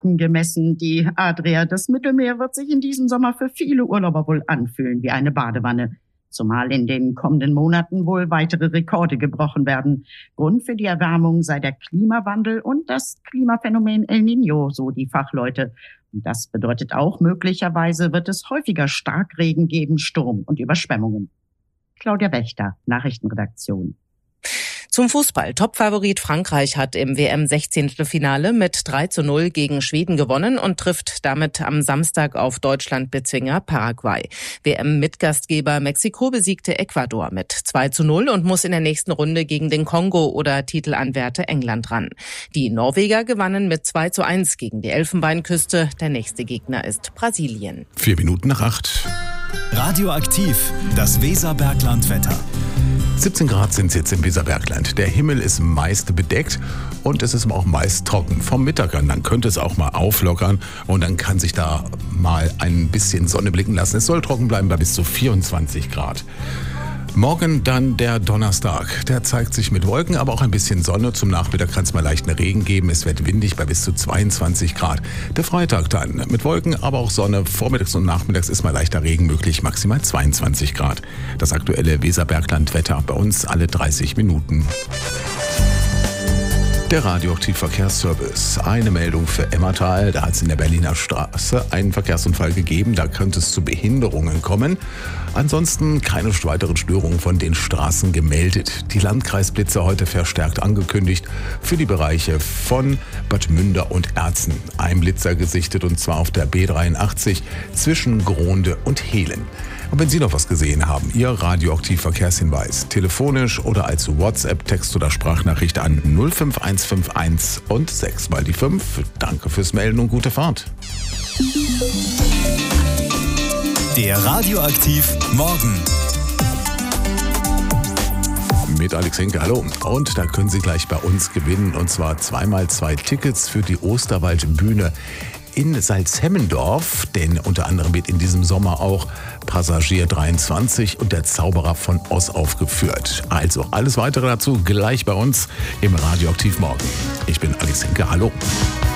Fakten gemessen. Die Adria, das Mittelmeer, wird sich in diesem Sommer für viele Urlauber wohl anfühlen wie eine Badewanne. Zumal in den kommenden Monaten wohl weitere Rekorde gebrochen werden. Grund für die Erwärmung sei der Klimawandel und das Klimaphänomen El Niño, so die Fachleute. Und das bedeutet auch, möglicherweise wird es häufiger Starkregen geben, Sturm und Überschwemmungen. Claudia Wächter, Nachrichtenredaktion. Zum Fußball. Topfavorit Frankreich hat im WM-16. mit 3:0 gegen Schweden gewonnen und trifft damit am Samstag auf Deutschland-Bezwinger Paraguay. WM-Mitgastgeber Mexiko besiegte Ecuador mit 2:0 und muss in der nächsten Runde gegen den Kongo oder Titelanwärter England ran. Die Norweger gewannen mit 2:1 gegen die Elfenbeinküste. Der nächste Gegner ist Brasilien. 7:08. Radioaktiv, das Weserberglandwetter. 17 Grad sind es jetzt im Weserbergland. Der Himmel ist meist bedeckt und es ist auch meist trocken. Vom Mittag an, dann könnte es auch mal auflockern und dann kann sich da mal ein bisschen Sonne blicken lassen. Es soll trocken bleiben bei bis zu 24 Grad. Morgen dann der Donnerstag. Der zeigt sich mit Wolken, aber auch ein bisschen Sonne. Zum Nachmittag kann es mal leichten Regen geben. Es wird windig bei bis zu 22 Grad. Der Freitag dann mit Wolken, aber auch Sonne. Vormittags und nachmittags ist mal leichter Regen möglich, maximal 22 Grad. Das aktuelle Weserberglandwetter bei uns alle 30 Minuten. Der Radioaktiv-Verkehrsservice. Eine Meldung für Emmertal. Da hat es in der Berliner Straße einen Verkehrsunfall gegeben. Da könnte es zu Behinderungen kommen. Ansonsten keine weiteren Störungen von den Straßen gemeldet. Die Landkreisblitze heute verstärkt angekündigt für die Bereiche von Bad Münder und Erzen. Ein Blitzer gesichtet und zwar auf der B83 zwischen Gronde und Hehlen. Und wenn Sie noch was gesehen haben, Ihr Radioaktiv-Verkehrshinweis, telefonisch oder als WhatsApp, Text oder Sprachnachricht an 05151 und 6 mal die 5. Danke fürs Melden und gute Fahrt. Der Radioaktiv Morgen. Mit Alex Henke, hallo. Und da können Sie gleich bei uns gewinnen. Und zwar 2x2 Tickets für die Osterwaldbühne in Salzhemmendorf. Denn unter anderem wird in diesem Sommer auch Passagier 23 und der Zauberer von Oz aufgeführt. Also alles weitere dazu gleich bei uns im Radioaktiv Morgen. Ich bin Alex Henke, hallo.